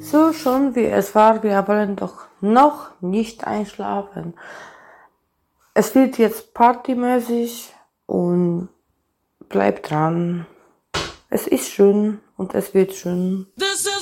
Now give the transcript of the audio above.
So schon wie es war, wir wollen doch noch nicht einschlafen. Es wird jetzt partymäßig und bleib dran. Es ist schön und es wird schön.